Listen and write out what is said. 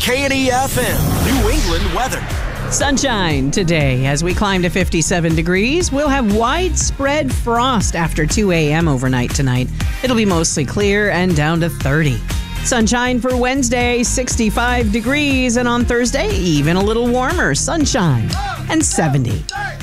K&E-FM, New England weather. Sunshine today as we climb to 57 degrees. We'll have widespread frost after 2 a.m. overnight tonight. It'll be mostly clear and down to 30. Sunshine for Wednesday, 65 degrees. And on Thursday, even a little warmer, sunshine and 70.